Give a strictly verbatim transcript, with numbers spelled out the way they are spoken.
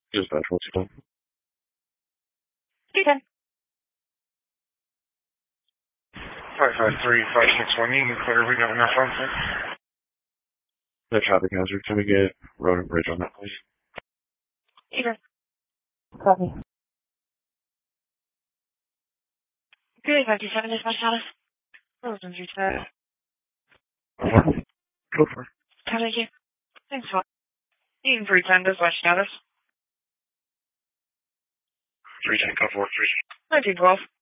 Just that, what's it? Okay. five five three, five six one, you can clear. We got enough on it. The traffic hazard. Can we get road and bridge on that, please? Either. Copy. Good, fifty-seven is my status. Frozen through to Go for it. Thank you. Thanks, Paul. Even three ten is my status. three ten, go for it, three ten. nineteen twelve.